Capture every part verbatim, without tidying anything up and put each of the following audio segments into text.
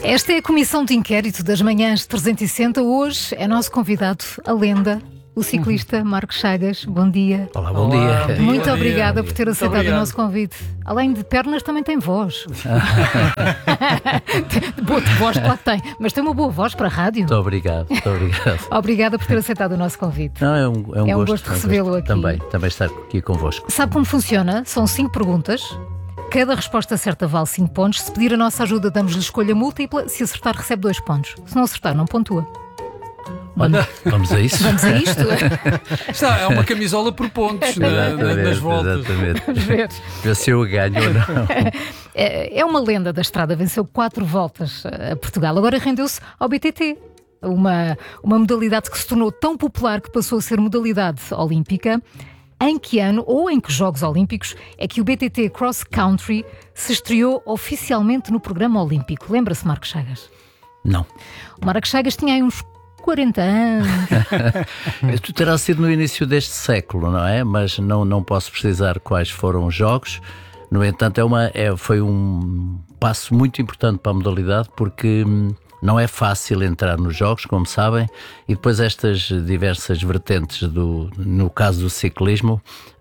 Esta é a Comissão de Inquérito das Manhãs trezentos e sessenta. Hoje é nosso convidado a lenda, o ciclista Marcos Chagas. Bom dia. Olá, bom Olá, dia. Muito bom obrigada dia. por ter aceitado Muito o nosso convite. Além de pernas, também tem voz. Boa voz, claro que tem, mas tem uma boa voz para a rádio. Muito obrigado, muito obrigado. Obrigada por ter aceitado o nosso convite. Não, é um, é um é um gosto, gosto recebê-lo aqui. Também, também estar aqui convosco. Sabe como funciona? São cinco perguntas. Cada resposta certa vale cinco pontos. Se pedir a nossa ajuda, damos-lhe escolha múltipla. Se acertar, recebe dois pontos. Se não acertar, não pontua. Olha, vamos a isso? Vamos a isto? Está, é uma camisola por pontos na, na, nas voltas. Exatamente. Vamos ver. Ver se eu ganho ou não. É uma lenda da estrada. Venceu quatro voltas a Portugal. Agora rendeu-se ao B T T. Uma, uma modalidade que se tornou tão popular que passou a ser modalidade olímpica. Em que ano ou em que Jogos Olímpicos é que o B T T Cross Country se estreou oficialmente no programa olímpico? Lembra-se, Marcos Chagas? Não. O Marcos Chagas tinha aí uns quarenta anos. Tu terá sido no início deste século, não é? Mas não, não posso precisar quais foram os jogos. No entanto, é uma, é, foi um passo muito importante para a modalidade, porque hum, não é fácil entrar nos jogos, como sabem, e depois estas diversas vertentes, do, no caso do ciclismo,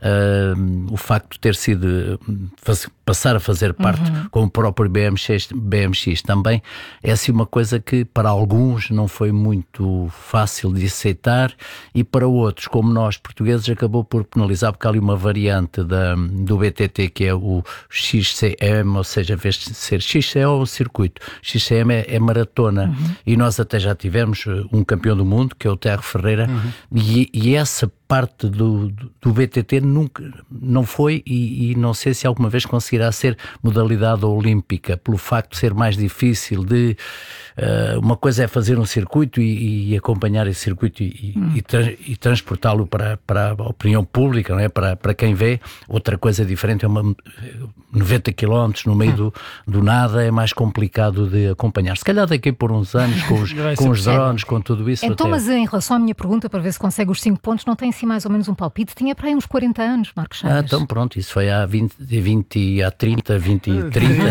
uh, o facto de ter sido, faz, passar a fazer parte uhum. com o próprio B M X, B M X também, é assim uma coisa que para alguns não foi muito fácil de aceitar, e para outros, como nós portugueses, acabou por penalizar, porque há ali uma variante da, do B T T que é o X C M, ou seja, em vez de ser X C M é o circuito, X C M é, é maratona. Uhum. E nós até já tivemos um campeão do mundo, que é o Terro Ferreira, uhum. e, e essa parte do, do, do B T T nunca, não foi e, e não sei se alguma vez conseguirá ser modalidade olímpica, pelo facto de ser mais difícil de... Uh, uma coisa é fazer um circuito e, e acompanhar esse circuito e, hum. e, trans, e transportá-lo para, para a opinião pública, não é? para, para quem vê. Outra coisa diferente é uma noventa quilómetros no meio hum. do, do nada, é mais complicado de acompanhar. Se calhar daqui por uns anos com os, com os drones, com tudo isso. Então, até... mas em relação à minha pergunta, para ver se consegue os cinco pontos, não tem assim mais ou menos um palpite? Tinha para aí uns quarenta anos, Marcos Chagas. Ah, então pronto, isso foi há vinte, vinte há trinta, vinte e trinta.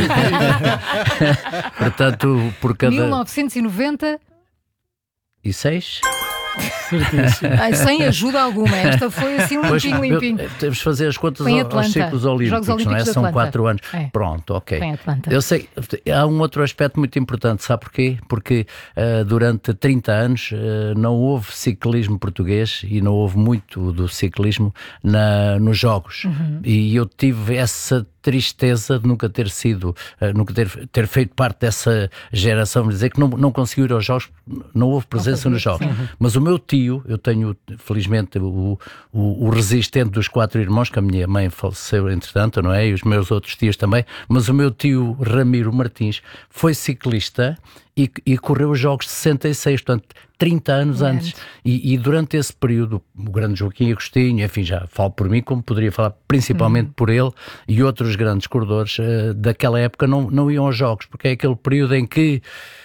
Portanto, por cada... mil novecentos e noventa e seis? Ai, sem ajuda alguma, esta foi assim um limpinho, limpinho. Eu, temos de fazer as contas ao, aos ciclos olímpicos, olímpicos não é? São quatro anos. É. Pronto, ok. Tem Atlanta. Eu sei, há um outro aspecto muito importante, sabe porquê? Porque uh, durante trinta anos uh, não houve ciclismo português e não houve muito do ciclismo na, nos jogos. Uhum. E eu tive essa tristeza de nunca ter sido, uh, nunca ter, ter feito parte dessa geração, dizer que não, não conseguiu ir aos jogos, não houve presença nos jogos. Sim. Mas o meu tio, eu tenho felizmente o, o, o resistente dos quatro irmãos, que a minha mãe faleceu entretanto, não é? E os meus outros tios também, mas o meu tio Ramiro Martins foi ciclista e, e correu os jogos de sessenta e seis, portanto trinta anos é. antes, e, e durante esse período o grande Joaquim Agostinho, enfim, já falo por mim, como poderia falar principalmente hum. por ele e outros grandes corredores uh, daquela época não, não iam aos jogos, porque é aquele período em que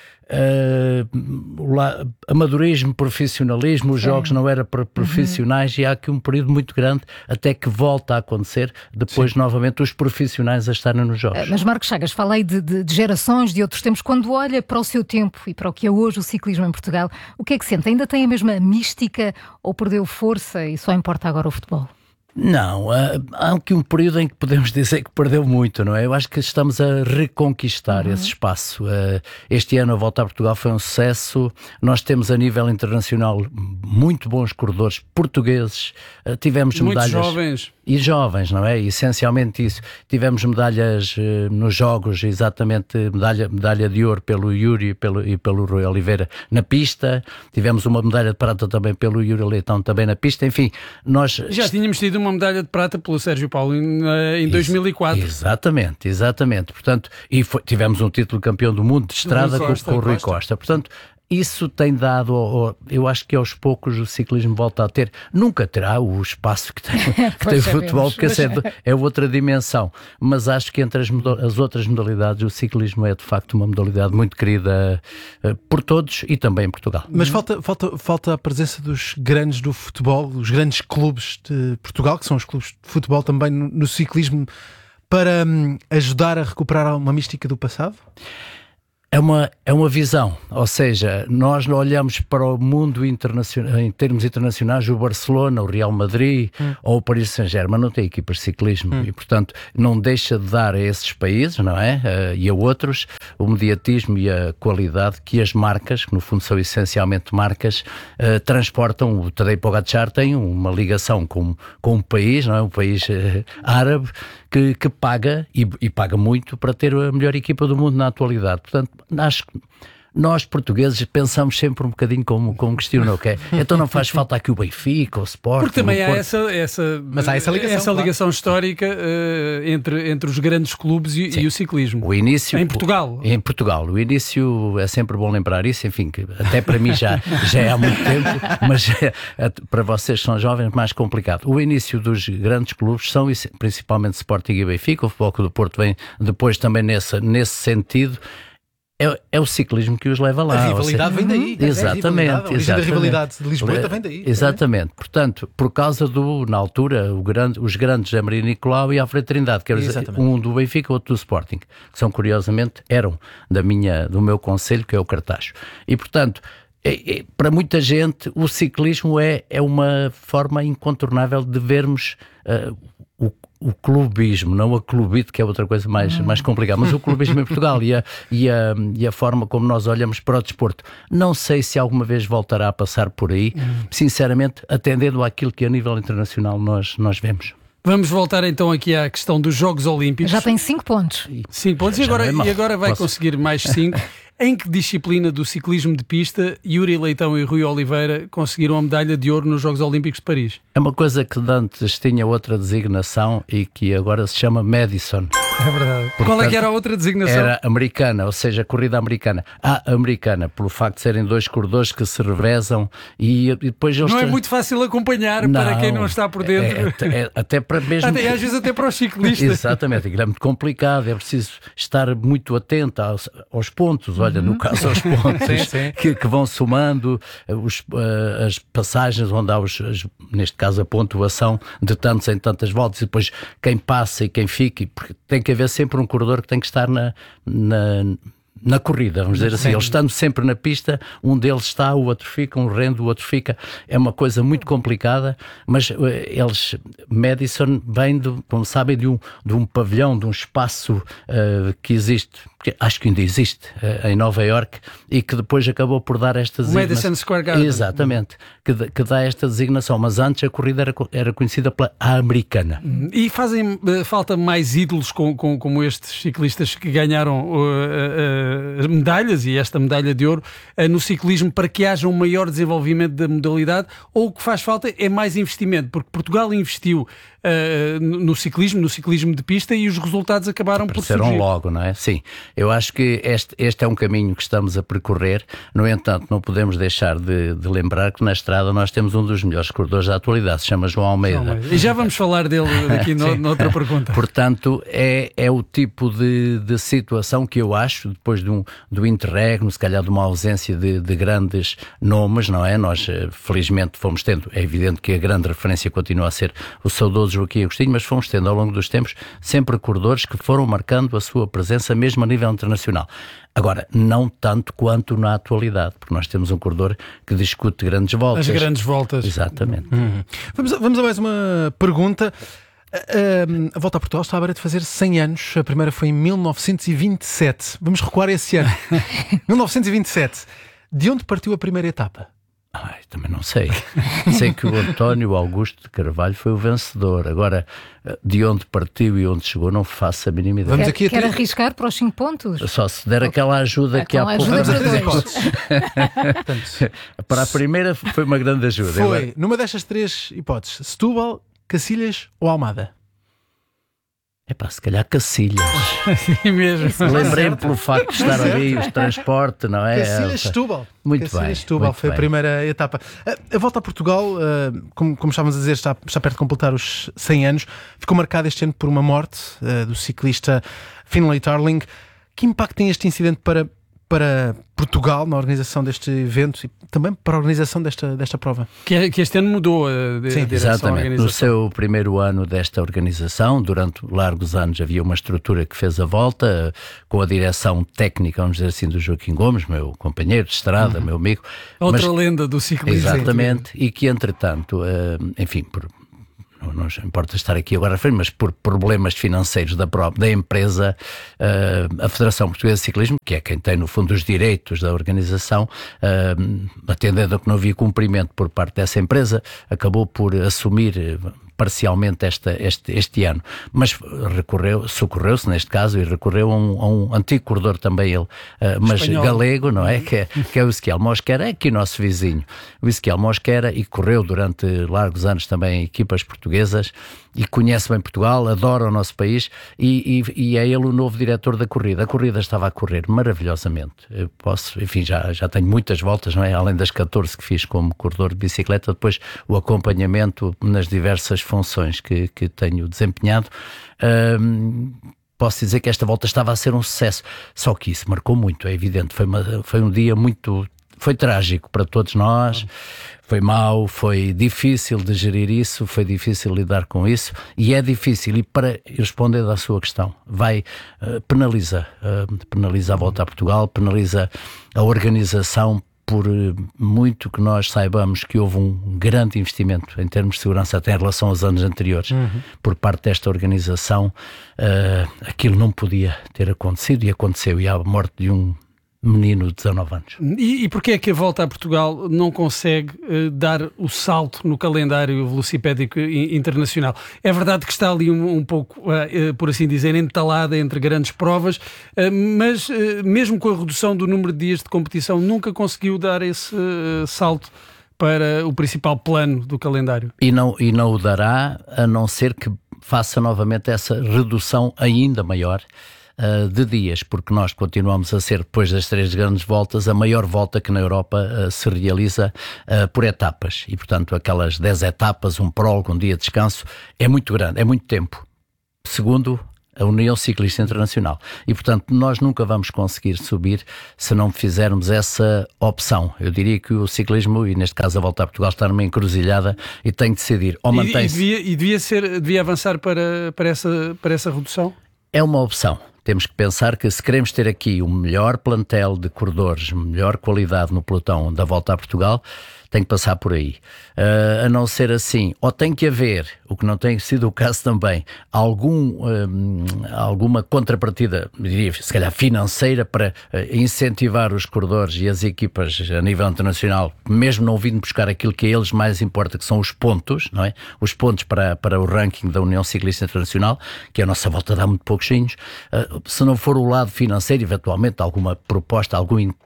Uh, lá, amadorismo, profissionalismo, os Sim. jogos não eram para profissionais uhum. e há aqui um período muito grande até que volta a acontecer depois Sim. novamente os profissionais a estarem nos jogos. Mas Marcos Chagas, falei de, de, de gerações, de outros tempos, quando olha para o seu tempo e para o que é hoje o ciclismo em Portugal, o que é que sente? Ainda tem a mesma mística ou perdeu força e só importa agora o futebol? Não, há aqui um período em que podemos dizer que perdeu muito, não é? Eu acho que estamos a reconquistar uhum. esse espaço. Este ano a Volta a Portugal foi um sucesso, nós temos a nível internacional muito bons corredores portugueses, tivemos Muitos medalhas... jovens. E jovens, não é? Essencialmente isso. Tivemos medalhas uh, nos jogos, exatamente, medalha, medalha de ouro pelo Yuri e pelo, e pelo Rui Oliveira na pista. Tivemos uma medalha de prata também pelo Yuri Leitão também na pista. Enfim, nós... Já tínhamos tido uma medalha de prata pelo Sérgio Paulo em, em dois mil e quatro. Exatamente, exatamente. Portanto, e foi, tivemos um título de campeão do mundo de estrada com, com o Rui Costa. Costa. Portanto, isso tem dado, eu acho que aos poucos o ciclismo volta a ter, nunca terá o espaço que tem, que tem o futebol, porque essa é, é outra dimensão, mas acho que entre as, as outras modalidades o ciclismo é de facto uma modalidade muito querida uh, por todos e também em Portugal. Mas falta, falta, falta a presença dos grandes do futebol, os grandes clubes de Portugal, que são os clubes de futebol também no, no ciclismo, para hum, ajudar a recuperar uma mística do passado? É uma, é uma visão, ou seja, nós olhamos para o mundo internacional, em termos internacionais, o Barcelona, o Real Madrid hum. ou o Paris Saint-Germain não tem equipas de ciclismo hum. e, portanto, não deixa de dar a esses países, não é? Uh, e a outros, o mediatismo e a qualidade que as marcas, que no fundo são essencialmente marcas, uh, transportam. O Tadej Pogacar tem uma ligação com, com um país, não é? Um país uh, árabe, que, que paga, e, e paga muito, para ter a melhor equipa do mundo na atualidade. Portanto, acho que nós portugueses pensamos sempre um bocadinho como, como Cristiano, ok? Então não faz falta aqui o Benfica, o Sporting... Porque também há Porto. essa, essa, Mas há essa ligação, essa claro. ligação histórica uh, entre, entre os grandes clubes e, e o ciclismo. O início... Em Portugal. Em Portugal. O início, é sempre bom lembrar isso, enfim, que até para mim já, já é há muito tempo, mas é, para vocês que são jovens, mais complicado. O início dos grandes clubes são principalmente Sporting e Benfica, o Futebol Clube do Porto vem depois também nesse, nesse sentido. É, é o ciclismo que os leva lá. A rivalidade seja, vem daí. Exatamente. A origem da rivalidade de Lisboa vem daí. Exatamente. Portanto, por causa do, na altura, o grande, os grandes Amaria Nicolau e Alfredo Trindade, que era um do Benfica e outro do Sporting, que são, curiosamente, eram da minha, do meu concelho, que é o Cartacho. E, portanto, é, é, para muita gente, o ciclismo é, é uma forma incontornável de vermos uh, o o clubismo, não a clubite, que é outra coisa mais, hum. mais complicada, mas o clubismo em Portugal e a, e, a, e a forma como nós olhamos para o desporto. Não sei se alguma vez voltará a passar por aí, hum. sinceramente, atendendo àquilo que a nível internacional nós, nós vemos. Vamos voltar então aqui à questão dos Jogos Olímpicos. Já tem cinco pontos. cinco pontos e agora, é e agora vai Posso... conseguir mais cinco. Em que disciplina do ciclismo de pista Yuri Leitão e Rui Oliveira conseguiram a medalha de ouro nos Jogos Olímpicos de Paris? É uma coisa que antes tinha outra designação e que agora se chama Madison. É verdade. Portanto, qual é que era a outra designação? Era americana, ou seja, corrida americana. A americana, pelo facto de serem dois corredores que se revezam e, e depois eles... Não é muito fácil acompanhar não, para quem não está por dentro. É, é, até para mesmo... Até, às vezes até para os ciclistas. Exatamente, é muito complicado, é preciso estar muito atento aos, aos pontos, olha, no caso aos pontos sim, sim. Que, que vão somando os, uh, as passagens onde há, os, as, neste caso, a pontuação de tantos em tantas voltas e depois quem passa e quem fica, porque tem que haver sempre um corredor que tem que estar na... na na corrida, vamos dizer assim, eles estando sempre na pista, um deles está, o outro fica, um rende, o outro fica, é uma coisa muito complicada, mas eles, Madison vem, de, como sabem, de um, de um pavilhão, de um espaço uh, que existe, que acho que ainda existe, uh, em Nova Iorque, e que depois acabou por dar esta designação. Madison Square Garden. Exatamente, que, que dá esta designação, mas antes a corrida era, era conhecida pela americana. E fazem uh, falta mais ídolos com, com, como estes ciclistas que ganharam uh, uh, medalhas e esta medalha de ouro uh, no ciclismo para que haja um maior desenvolvimento da modalidade, ou o que faz falta é mais investimento, porque Portugal investiu uh, no ciclismo, no ciclismo de pista, e os resultados acabaram por surgir. Logo, não é? Sim, eu acho que este, este é um caminho que estamos a percorrer, no entanto não podemos deixar de, de lembrar que na estrada nós temos um dos melhores corredores da atualidade, se chama João Almeida. João Almeida. E já vamos falar dele aqui no, noutra pergunta. Portanto, é, é o tipo de, de situação que eu acho, depois de um, do interregno, se calhar de uma ausência de, de grandes nomes, não é? Nós felizmente fomos tendo, é evidente que a grande referência continua a ser o saudoso Joaquim Agostinho, mas fomos tendo ao longo dos tempos sempre corredores que foram marcando a sua presença mesmo a nível internacional. Agora, não tanto quanto na atualidade, porque nós temos um corredor que discute grandes voltas. As grandes voltas. Exatamente. Uhum. Vamos, a, vamos a mais uma pergunta. A, a Volta a Portugal está à beira de fazer cem anos. A primeira foi em mil novecentos e vinte e sete. Vamos recuar esse ano. mil novecentos e vinte e sete. De onde partiu a primeira etapa? Ai, também não sei. Sei que o António Augusto de Carvalho foi o vencedor. Agora, de onde partiu e onde chegou, não faço a mínima ideia. Vamos aqui quer, quer arriscar para os cinco pontos? Só se der aquela ajuda que há pouco. Vamos a três hipóteses. Para a primeira foi uma grande ajuda. Foi, agora... numa destas três hipóteses, Setúbal, Cacilhas ou Almada? É pá, se calhar Cacilhas. Sim mesmo. Lembrei-me pelo facto de estar ali, o transporte, não é? Cacilhas, Setúbal. Muito Cacilhas, bem. Setúbal muito foi bem. a primeira etapa. A, a Volta a Portugal, uh, como, como estávamos a dizer, está, está perto de completar os cem anos. Ficou marcado este ano por uma morte uh, do ciclista Finlay Tarling. Que impacto tem este incidente para, para Portugal na organização deste evento e também para a organização desta, desta prova? Que, que este ano mudou a, de, Sim, a direção exatamente. da organização. No seu primeiro ano desta organização, durante largos anos havia uma estrutura que fez a volta, com a direção técnica, vamos dizer assim, do Joaquim Gomes, meu companheiro de estrada, uhum. meu amigo. Outra mas, lenda do ciclismo. Exatamente, e que entretanto, enfim, por... não nos importa estar aqui agora a frente, mas por problemas financeiros da, própria, da empresa, uh, a Federação Portuguesa de Ciclismo, que é quem tem no fundo os direitos da organização, uh, atendendo a que não havia cumprimento por parte dessa empresa, acabou por assumir parcialmente esta, este, este ano, mas recorreu, socorreu-se neste caso e recorreu a um, a um antigo corredor também ele, uh, mas Espanhol. galego, não é? Que é, que é o Ezequiel Mosquera, é aqui nosso vizinho, o Ezequiel Mosquera, e correu durante largos anos também em equipas portuguesas e conhece bem Portugal, adora o nosso país e, e, e é ele o novo diretor da corrida. A corrida estava a correr maravilhosamente. Eu posso, enfim, já, já tenho muitas voltas, não é? Além das catorze que fiz como corredor de bicicleta, depois o acompanhamento nas diversas funções que, que tenho desempenhado. Um, posso dizer que esta volta estava a ser um sucesso, só que isso marcou muito, é evidente. Foi, uma, foi um dia muito... Foi trágico para todos nós, foi mau, foi difícil de gerir isso, foi difícil lidar com isso e é difícil, e para responder à sua questão, vai, uh, penaliza, uh, penaliza a volta a Portugal, penaliza a organização, por muito que nós saibamos que houve um grande investimento em termos de segurança até em relação aos anos anteriores, uhum. por parte desta organização, uh, aquilo não podia ter acontecido e aconteceu, e há a morte de um menino de dezanove anos. E, e porquê é que a volta a Portugal não consegue uh, dar o salto no calendário velocipédico internacional? É verdade que está ali um, um pouco, uh, uh, por assim dizer, entalada entre grandes provas, uh, mas uh, mesmo com a redução do número de dias de competição, nunca conseguiu dar esse uh, salto para o principal plano do calendário. E não, e não o dará, a não ser que faça novamente essa redução ainda maior de dias, porque nós continuamos a ser, depois das três grandes voltas, a maior volta que na Europa uh, se realiza uh, por etapas, e portanto aquelas dez etapas, um prólogo, um dia de descanso, é muito grande, é muito tempo, segundo a União Ciclista Internacional, e portanto nós nunca vamos conseguir subir se não fizermos essa opção. Eu diria que o ciclismo, e neste caso a volta a Portugal, está numa encruzilhada e tem de decidir, ou mantém-se... E, e, devia, e devia, ser, devia avançar para, para, essa, para essa redução? É uma opção. Temos que pensar que se queremos ter aqui o melhor plantel de corredores, melhor qualidade no pelotão da volta a Portugal, tem que passar por aí. Uh, a não ser assim, ou tem que haver, o que não tem sido o caso também, algum, um, alguma contrapartida, diria, se calhar financeira, para uh, incentivar os corredores e as equipas a nível internacional, mesmo não vindo buscar aquilo que a eles mais importa, que são os pontos, não é? Os pontos para, para o ranking da União Ciclista Internacional, que a nossa volta dá muito pouquinhos. Uh, se não for o lado financeiro, eventualmente alguma proposta, algum in,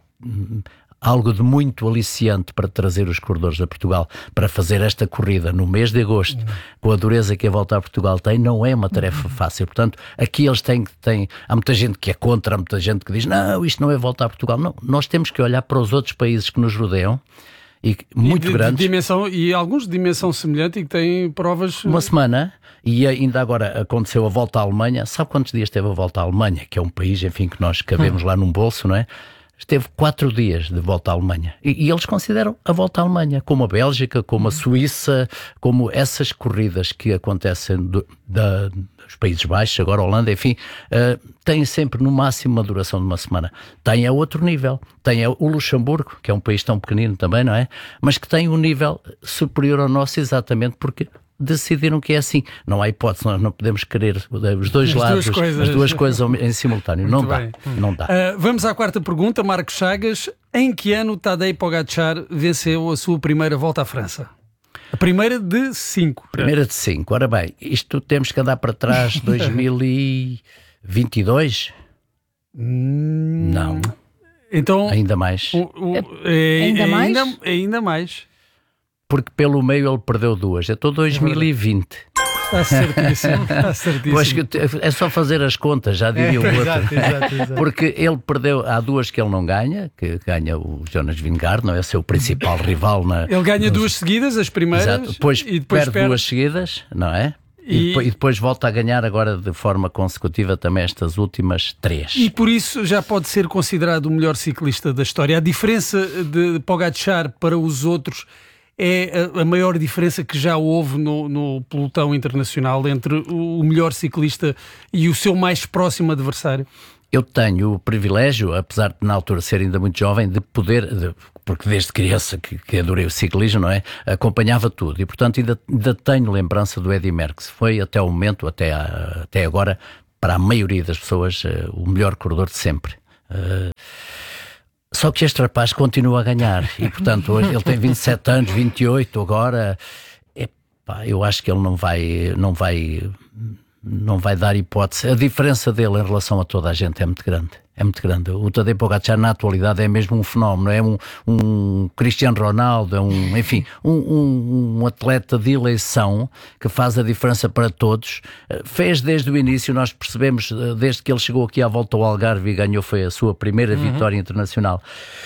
algo de muito aliciante para trazer os corredores a Portugal, para fazer esta corrida no mês de agosto, uhum. com a dureza que a volta a Portugal tem, não é uma tarefa uhum. fácil. Portanto, aqui eles têm que... Têm, há muita gente que é contra, há muita gente que diz, não, isto não é volta a Portugal. Não, nós temos que olhar para os outros países que nos rodeiam, e muito e de, grandes. De dimensão, e alguns de dimensão semelhante e que têm provas... Uma semana, e ainda agora aconteceu a volta à Alemanha. Sabe quantos dias teve a volta à Alemanha? Que é um país, enfim, que nós cabemos hum. lá num bolso, não é? Esteve quatro dias de volta à Alemanha. E, e eles consideram a volta à Alemanha, como a Bélgica, como a Suíça, como essas corridas que acontecem do, da, dos Países Baixos, agora a Holanda, enfim, uh, têm sempre no máximo uma duração de uma semana. Tem a outro nível. Tem a, o Luxemburgo, que é um país tão pequenino também, não é? Mas que tem um nível superior ao nosso, exatamente porque decidiram que é assim. Não há hipótese, nós não podemos querer os dois as lados, duas coisas. as duas coisas em simultâneo. Não dá, não dá. Uh, vamos à quarta pergunta, Marcos Chagas. Em que ano Tadej Pogačar venceu a sua primeira volta à França? A primeira de cinco. Primeira de cinco. Ora bem, isto temos que andar para trás, dois mil e vinte e dois? Não. Então, ainda mais. O, o, é, ainda, é, mais? Ainda, ainda mais? Porque pelo meio ele perdeu duas. É todo dois mil e vinte. Está certíssimo. Está certíssimo. Pois que é só fazer as contas, já diria o é, outro. exato, exato, exato. Porque ele perdeu, há duas que ele não ganha, que ganha o Jonas Vingegaard, não é? O seu principal rival. Na, ele ganha nos... duas seguidas, as primeiras. Exato. Depois, e depois perde, perde duas seguidas, não é? E, e, depois, e depois volta a ganhar agora de forma consecutiva também estas últimas três. E por isso já pode ser considerado o melhor ciclista da história. A diferença de Pogačar para os outros é a, a maior diferença que já houve no, no pelotão internacional entre o, o melhor ciclista e o seu mais próximo adversário? Eu tenho o privilégio, apesar de na altura ser ainda muito jovem, de poder, de, porque desde criança que, que adorei o ciclismo, não é? Acompanhava tudo e, portanto, ainda, ainda tenho lembrança do Eddy Merckx. Foi até o momento, até, a, até agora, para a maioria das pessoas, uh, o melhor corredor de sempre. Uh, só que este rapaz continua a ganhar e, portanto, hoje ele tem vinte e sete anos, vinte e oito agora. Epá, eu acho que ele não vai... Não vai não vai dar hipótese. A diferença dele em relação a toda a gente é muito grande. É muito grande. O Tadej Pogačar na atualidade é mesmo um fenómeno, é um, um Cristiano Ronaldo, é um, enfim, um, um, um atleta de eleição que faz a diferença para todos. Fez desde o início, nós percebemos, desde que ele chegou aqui à volta ao Algarve e ganhou, foi a sua primeira uhum. vitória internacional.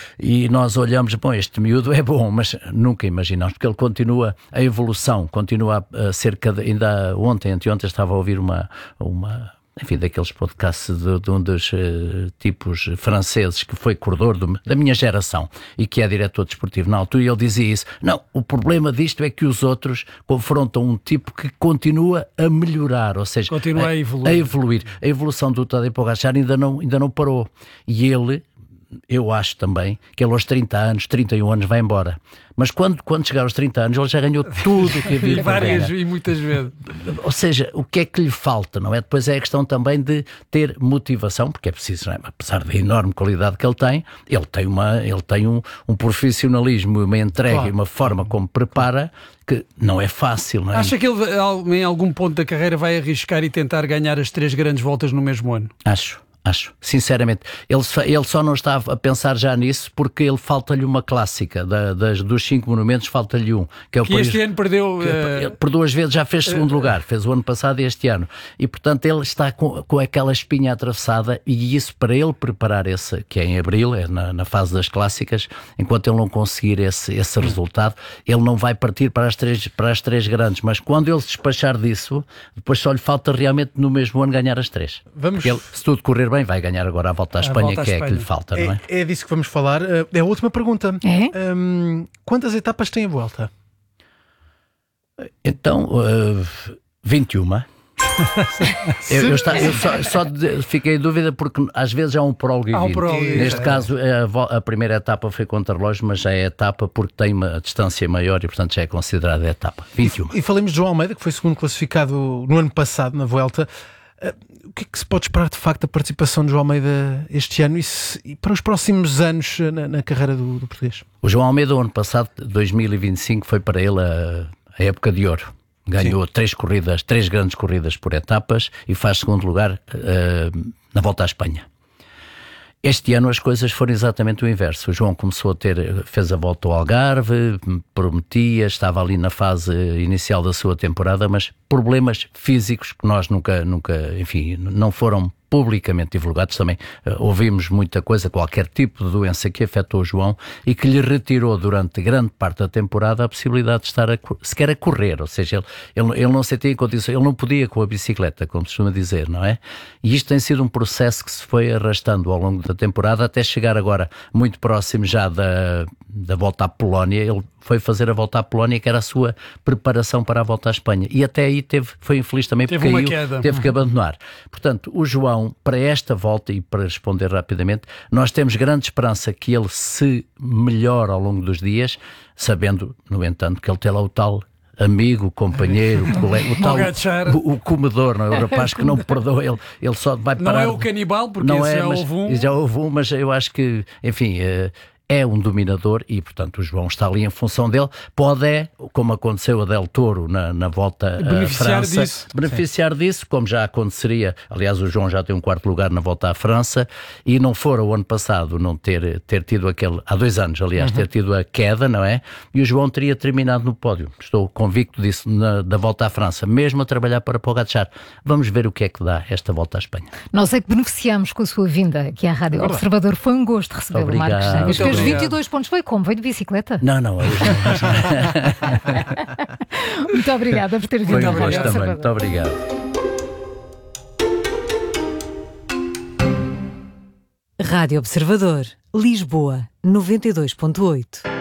E nós olhamos, bom, este miúdo é bom, mas nunca imaginamos, porque ele continua a evolução, continua a ser cada... Ainda ontem, anteontem, estava a ouvir uma... uma enfim, daqueles podcasts de, de um dos uh, tipos franceses que foi corredor do, da minha geração e que é diretor desportivo na altura, e ele dizia isso. Não, o problema disto é que os outros confrontam um tipo que continua a melhorar, ou seja, continua a, a, evoluir. a evoluir. A evolução do Tadej Pogačar ainda não, ainda não parou. E ele, eu acho também, que ele aos trinta anos, trinta e um anos vai embora. Mas quando, quando chegar aos trinta anos, ele já ganhou tudo o que havia. Várias e muitas vezes. Ou seja, o que é que lhe falta, não é? Depois é a questão também de ter motivação, porque é preciso, não é? Apesar da enorme qualidade que ele tem, ele tem, uma, ele tem um, um profissionalismo, uma entrega claro. E uma forma como prepara que não é fácil, não é? Acha que ele em algum ponto da carreira vai arriscar e tentar ganhar as três grandes voltas no mesmo ano? Acho. Acho, sinceramente. Ele só, ele só não está a pensar já nisso porque ele falta-lhe uma clássica. Da, das, dos cinco monumentos falta-lhe um. Que, é o que Paris, este ano perdeu... Que, uh... Por duas vezes já fez segundo uh... lugar. Fez o ano passado e este ano. E, portanto, ele está com, com aquela espinha atravessada e isso para ele preparar esse, que é em abril, é na, na fase das clássicas, enquanto ele não conseguir esse, esse resultado, ele não vai partir para as, três, para as três grandes. Mas quando ele se despachar disso, depois só lhe falta realmente no mesmo ano ganhar as três. Vamos... Porque ele, se tudo correr bem, vai ganhar agora a volta à Espanha, volta à que Espanha. É que lhe falta, não é? É, é disso que vamos falar. É a última pergunta. É? Um, quantas etapas tem a volta? Então, uh, vinte e uma. eu, eu, está, eu só, só de, fiquei em dúvida porque às vezes há um prólogo e um prólogo, neste é. caso a, a primeira etapa foi contra relógio, mas já é etapa porque tem uma distância maior e portanto já é considerada etapa. vinte e uma. E, e falamos de João Almeida, que foi segundo classificado no ano passado na Vuelta. Uh, o que é que se pode esperar de facto da participação de João Almeida este ano e, se, e para os próximos anos na, na carreira do, do português? O João Almeida, o ano passado, dois mil e vinte e cinco, foi para ele a, a época de ouro. Ganhou Sim. três corridas, três grandes corridas por etapas e faz segundo lugar uh, na volta à Espanha. Este ano as coisas foram exatamente o inverso. O João começou a ter, fez a volta ao Algarve, prometia, estava ali na fase inicial da sua temporada, mas problemas físicos que nós nunca, nunca, enfim, não foram publicamente divulgados também. Uh, ouvimos muita coisa, qualquer tipo de doença que afetou o João e que lhe retirou durante grande parte da temporada a possibilidade de estar a, sequer a correr, ou seja, ele, ele, ele não sentia condições, ele não podia com a bicicleta, como se costuma dizer, não é? E isto tem sido um processo que se foi arrastando ao longo da temporada até chegar agora muito próximo já da, da volta à Polónia. Ele foi fazer a volta à Polónia, que era a sua preparação para a volta à Espanha. E até aí teve, foi infeliz também porque teve caiu, teve que abandonar. Portanto, o João, para esta volta, e para responder rapidamente, nós temos grande esperança que ele se melhore ao longo dos dias, sabendo, no entanto, que ele tem lá o tal amigo, companheiro, colega, o tal o, o comedor, não é? O rapaz que não perdoa, ele, ele só vai parar. Não é o canibal, porque não esse é, já mas, houve um. Já houve um, mas eu acho que, enfim... Uh, é um dominador e, portanto, o João está ali em função dele. Pode, é, como aconteceu a Del Toro na, na volta à França, disso. beneficiar Sim. disso, como já aconteceria. Aliás, o João já tem um quarto lugar na volta à França e não fora o ano passado não ter, ter tido aquele, há dois anos, aliás, uhum. ter tido a queda, não é? E o João teria terminado no pódio. Estou convicto disso na, da volta à França, mesmo a trabalhar para Pogačar. Vamos ver o que é que dá esta volta à Espanha. Nós é que beneficiamos com a sua vinda aqui à Rádio Olá. Observador. Foi um gosto recebê-lo, Marcos Chagas. vinte e dois pontos, foi como? Veio de bicicleta? Não, não. Eu... Muito obrigada por ter vindo. Foi um ao Rádio gosto também. Observador. Muito obrigado. Rádio Observador, Lisboa, noventa e dois ponto oito.